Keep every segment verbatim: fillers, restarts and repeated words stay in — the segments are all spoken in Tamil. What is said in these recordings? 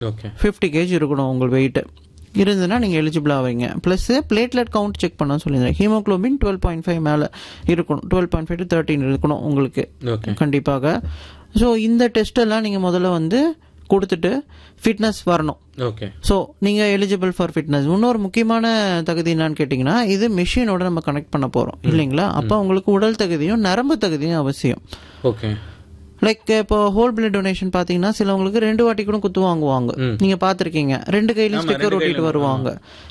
ஓகே ஃபிஃப்டி கேஜி இருக்கணும் உங்கள் வெயிட்டு இருந்ததுன்னா நீங்கள் எலிஜிபிள் ஆவீங்க. ப்ளஸ் பிளேட்லெட் கவுண்ட் செக் பண்ண சொல்லியிருந்தேன். ஹீமோக்ளோபின் டுவெல் பாயிண்ட் ஃபைவ் மேலே இருக்கணும், twelve point five to thirteen இருக்கணும் உங்களுக்கு கண்டிப்பாக. ஸோ இந்த டெஸ்ட்டெல்லாம் நீங்கள் முதல்ல வந்து கொடுத்துட்டு ஃபிட்னஸ் வரணும். ஓகே. ஸோ நீங்கள் எலிஜிபிள் ஃபார் ஃபிட்னஸ். இன்னொரு முக்கியமான தகுதி என்னன்னு கேட்டிங்கன்னா, இது மிஷினோட நம்ம கனெக்ட் பண்ண போகிறோம் இல்லைங்களா? அப்போ உங்களுக்கு உடல் தகுதியும் நரம்பு தகுதியும் அவசியம். ஓகே. லைக் இப்போ ஹோல் பிளட் டொனேஷன் பார்த்தீங்கன்னா சிலவங்களுக்கு ரெண்டு வாட்டி கூட குத்து வாங்குவாங்க, நீங்கள் பார்த்துருக்கீங்க. ரெண்டு கையிலும் ஸ்டிக்கர் ஒட்டிட்டு வருவாங்க.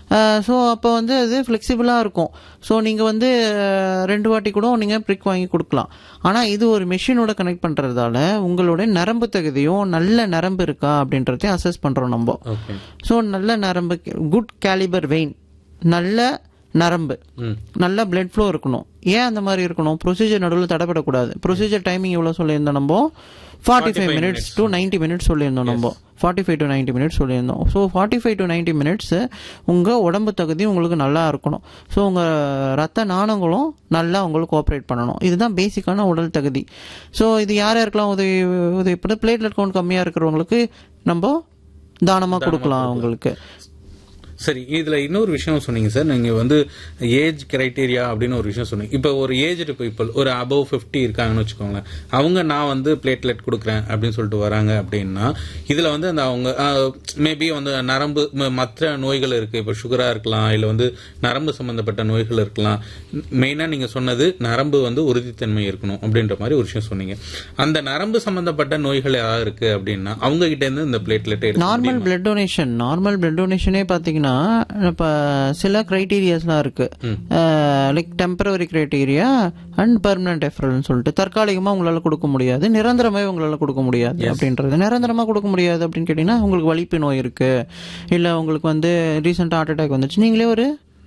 ஸோ அப்போ வந்து அது ஃப்ளெக்சிபிளாக இருக்கும். ஸோ நீங்கள் வந்து ரெண்டு வாட்டி கூட நீங்கள் ப்ரிக் வாங்கி கொடுக்கலாம். ஆனால் இது ஒரு மெஷினோட கனெக்ட் பண்ணுறதால உங்களோட நரம்பு தகுதியும் நல்ல நரம்பு இருக்கா அப்படின்றதையும் அசஸ் பண்ணுறோம் நம்ம. ஸோ நல்ல நரம்பு, குட் கேலிபர் வெயின், நல்ல நரம்பு, நல்ல பிளட் ஃப்ளோ இருக்கணும். ஏன் அந்த மாதிரி இருக்கணும்? ப்ரொசீஜர் நடுவில் தடைப்படக்கூடாது. ப்ரொசீஜர் டைமிங் எவ்வளோ சொல்லியிருந்தோம் நம்ம? Forty five minutes to ninety minutes சொல்லியிருந்தோம் நம்ம. Forty five to ninety minutes சொல்லியிருந்தோம். So forty five to ninety minutes உங்கள் உடம்பு தகுதி உங்களுக்கு நல்லா இருக்கணும். ஸோ உங்கள் ரத்த நாணங்களும் நல்லா உங்களுக்கு கோஆப்ரேட் பண்ணணும். இதுதான் பேசிக்கான உடல் தகுதி. ஸோ இது யார் யாருக்கெல்லாம் உதவி உதவி பண்ண? பிளேட்லெட் கவுண்ட் கம்மியாக இருக்கிறவங்களுக்கு நம்ம தானமாக கொடுக்கலாம் அவங்களுக்கு. சரி, இதுல இன்னொரு விஷயம் சொன்னீங்க சார், நீங்க வந்து ஏஜ் கிரைட்டீரியா அப்படின்னு ஒரு விஷயம் சொன்னீங்க. இப்போ ஒரு ஏஜ்டு பீப்புள் ஒரு அபவ் ஃபிஃப்டி இருக்காங்கன்னு வச்சுக்கோங்களேன், அவங்க நான் வந்து பிளேட்லெட் கொடுக்குறேன் அப்படின்னு சொல்லிட்டு வராங்க அப்படின்னா, இதுல வந்து அந்த அவங்க மேபி வந்து நரம்பு மற்ற நோய்கள் இருக்கு, இப்போ சுகரா இருக்கலாம், இல்ல வந்து நரம்பு சம்பந்தப்பட்ட நோய்கள் இருக்கலாம். மெயினா நீங்க சொன்னது நரம்பு வந்து உறுதித்தன்மை இருக்கணும் அப்படின்ற மாதிரி ஒரு விஷயம் சொன்னீங்க. அந்த நரம்பு சம்பந்தப்பட்ட நோய்கள் ஏதாவது இருக்கு அப்படின்னா அவங்க கிட்ட இருந்து இந்த platelet normal blood donation normal blood டொனேஷனே பாத்தீங்கன்னா இப்போ சில கிரைட்டீரியாஸ்லாம் இருக்கு. Like temporary criteria and permanent ரெஃபரல்னு சொல்லிட்டு தற்காலிகமாக உங்களால் கொடுக்க முடியாது, நிரந்தரமாக உங்களால் கொடுக்க முடியாது அப்படின்றது. நிரந்தரமாக கொடுக்க முடியாது அப்படின்னு கேட்டிங்கன்னா, உங்களுக்கு வலிப்பு நோய் இருக்கு, இல்லை உங்களுக்கு வந்து ரீசெண்டாக ஹார்ட் அட்டாக் வந்துச்சு, நீங்களே ஒரு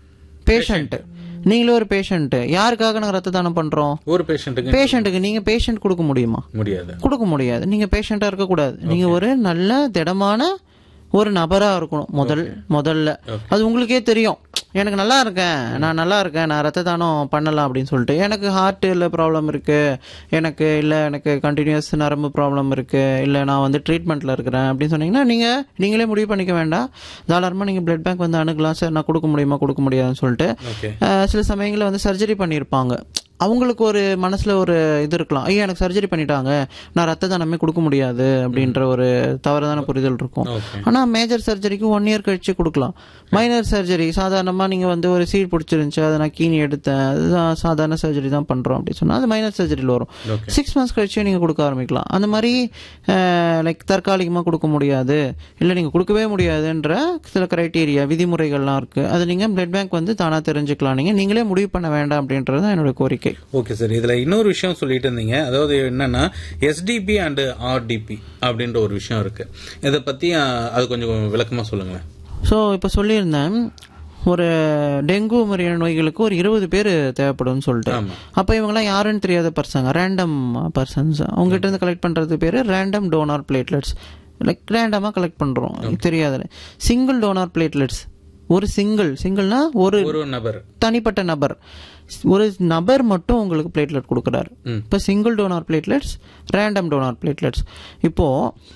பேஷண்ட் நீங்களே ஒரு பேஷண்ட் யாருக்காக நாங்கள் ரத்த தானம் பண்றோம்? ஒரு பேஷண்ட்டுக்கு. பேஷண்ட்டுக்கு நீங்க பேஷண்ட் கொடுக்க முடியுமா? முடியாது, கொடுக்க முடியாது. நீங்க பேஷண்டா இருக்கக்கூடாது. நீங்க ஒரு நல்ல திடமான ஒரு நபரா இருக்கணும் முதல் முதல்ல. அது உங்களுக்கே தெரியும், எனக்கு நல்லா இருக்கேன், நான் நல்லா இருக்கேன், நான் ரத்த தானம் பண்ணலாம் அப்படின்னு சொல்லிட்டு. எனக்கு ஹார்ட்டில் ப்ராப்ளம் இருக்கு, எனக்கு இல்லை எனக்கு கண்டினியூஸ் நரம்பு ப்ராப்ளம் இருக்கு, இல்லை நான் வந்து ட்ரீட்மெண்ட்ல இருக்கிறேன் அப்படின்னு சொன்னீங்கன்னா நீங்க நீங்களே முடிவு பண்ணிக்க வேண்டாம். தாராளமாக நீங்க பிளட் பேங்க் வந்து அணுகலாம். சார் நான் கொடுக்க முடியுமா கொடுக்க முடியாதுன்னு சொல்லிட்டு. சில சமயங்களில் வந்து சர்ஜரி பண்ணியிருப்பாங்க, அவங்களுக்கு ஒரு மனசுல ஒரு இது இருக்கலாம், ஐயா எனக்கு சர்ஜரி பண்ணிட்டாங்க, நான் ரத்த தானமே கொடுக்க முடியாது அப்படின்ற ஒரு தவறான புரிதல் இருக்கும். ஆனா மேஜர் சர்ஜரிக்கு ஒன் இயர் கழிச்சு கொடுக்கலாம். மைனர் சர்ஜரி சாதாரணமா நீங்க வந்து ஒரு சீட் பிடிச்சிருந்துச்சு, அதை நான் கீனி எடுத்தேன், அதுதான் சாதாரண சர்ஜரி தான் பண்றோம் அப்படின்னு சொன்னா அது மைனர் சர்ஜரியில் வரும். சிக்ஸ் மந்த்ஸ் கழிச்சு நீங்க கொடுக்க ஆரம்பிக்கலாம். அந்த மாதிரி லைக் தற்காலிகமா கொடுக்க முடியாது, இல்லை நீங்க கொடுக்கவே முடியாதுன்ற சில கிரைட்டீரியா விதிமுறைகள்லாம் இருக்கு. அது நீங்க பிளட் பேங்க் வந்து தானா தெரிஞ்சுக்கலாம். நீங்க நீங்களே முடிவு பண்ண வேண்டாம் அப்படின்றது என்னோட கோரிக்கை. ஓகே சார், இதுல இன்னொரு விஷயம் சொல்லிட்டு இருந்தீங்க, அதாவது என்னன்னா எஸ்டிபி அண்ட் ஆர்டிபி அப்படின்ற ஒரு விஷயம் இருக்கு. இதை பத்தி அது கொஞ்சம் விளக்கமா சொல்லுங்களேன். ஸோ இப்போ சொல்லியிருந்தேன், ஒரு டெங்கு மாதிரியான நோய்களுக்கு ஒரு இருபது பேர் தேவைப்படும் சொல்லிட்டு. அப்போ இவங்கெல்லாம் யாருன்னு தெரியாத பர்சங்க, ரேண்டம் பர்சன்ஸ். அவங்ககிட்ட இருந்து கலெக்ட் பண்றது பேரு ரேண்டம் டோனார் பிளேட்லெட்ஸ். லைக் ரேண்டமா கலெக்ட் பண்றோம், தெரியாது. சிங்கிள் டோனார் பிளேட்லெட்ஸ், ஒரு சிங்கிள் சிங்கிள்னா ஒரு நபர், தனிப்பட்ட நபர், ஒரு நபர் மட்டும் உங்களுக்கு பிளேட்லெட் கொடுக்குறாரு. இப்போ single donor platelets, random donor platelets. இப்போ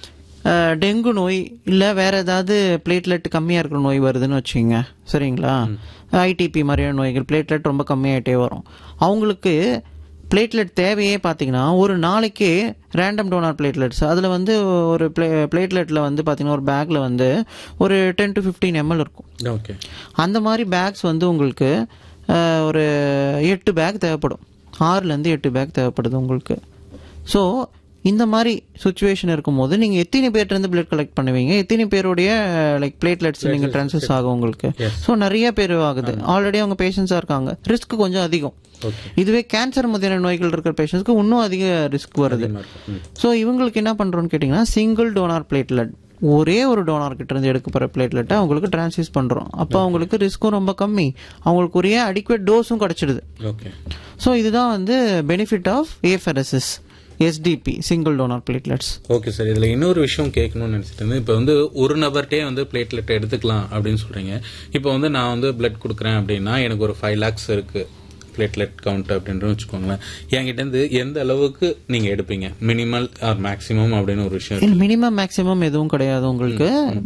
டெங்கு நோய் இல்லை வேற ஏதாவது பிளேட்லெட் கம்மியாக இருக்கிற நோய் வருதுன்னு வச்சுங்க, சரிங்களா? ஐடிபி மாதிரியான நோய்கள் பிளேட்லெட் ரொம்ப கம்மியாயிட்டே வரும். அவங்களுக்கு பிளேட்லெட் தேவையே பார்த்தீங்கன்னா ஒரு நாளைக்கு ரேண்டம் டோனார் பிளேட்லெட்ஸ், அதில் வந்து ஒரு பிளே பிளேட்லெட்டில் வந்து பார்த்தீங்கன்னா ஒரு பேக்கில் வந்து ஒரு டென் டு ஃபிஃப்டீன் எம்எல் இருக்கும். ஓகே. அந்த மாதிரி பேக்ஸ் வந்து உங்களுக்கு ஒரு எட்டு பேக் தேவைப்படும், ஆறுலேருந்து எட்டு பேக் தேவைப்படுது உங்களுக்கு. ஸோ இந்த மாதிரி சுச்சுவேஷன் இருக்கும்போது நீங்கள் எத்தனை பேர்ட்டேருந்து பிளட் கலெக்ட் பண்ணுவீங்க? எத்தனை பேருடைய லைக் பிளேட்லெட்ஸ் நீங்கள் ட்ரான்ஸ்ஃபர்ஸ் ஆகும் உங்களுக்கு? ஸோ நிறைய பேர் ஆகுது, ஆல்ரெடி அவங்க பேஷண்ட்ஸாக இருக்காங்க, ரிஸ்க் கொஞ்சம் அதிகம். இதுவே கேன்சர் மாதிரியான நோய்கள் இருக்கிற பேஷண்ட்ஸ்க்கு இன்னும் அதிக ரிஸ்க் வருது. ஸோ இவங்களுக்கு என்ன பண்ணுறோன்னு கேட்டிங்கன்னா, சிங்கிள் டோனார் பிளேட்லெட், ஒரே ஒரு டோனார் கிட்ட இருந்து எடுக்கப்படுற பிளேட்லெட்டை அவங்களுக்கு டிரான்ஸ்ஃபியூஸ் பண்றோம். அப்போ அவங்களுக்கு ரிஸ்க்கும் ரொம்ப கம்மி, அவங்களுக்கு உரிய அடிக்குவேட் டோஸும் கிடைச்சிடுது. ஸோ இதுதான் வந்து benefit of apheresis SDP, single donor platelets. Okay sir, இதுல இன்னொரு விஷயம் கேட்கணும்னு நினைச்சிட்டு இருந்தேன். இப்போ வந்து ஒரு நபர்கிட்டே வந்து பிளேட்லெட் எடுத்துக்கலாம் அப்படின்னு சொல்றீங்க. இப்போ வந்து நான் வந்து பிளட் கொடுக்குறேன் அப்படின்னா எனக்கு ஒரு ஃபைவ் லேக்ஸ் இருக்கு பிளேட்லெட் கவுண்ட் அப்படின்ற வச்சுக்கோங்களேன், என்கிட்ட இருந்து எந்த அளவுக்கு நீங்க எடுப்பீங்க? மினிமல் ஆர் மேக்ஸிமம் அப்படின்னு ஒரு விஷயம். மினிமம் மேக்ஸிமம் எதுவும் கிடையாது உங்களுக்கு.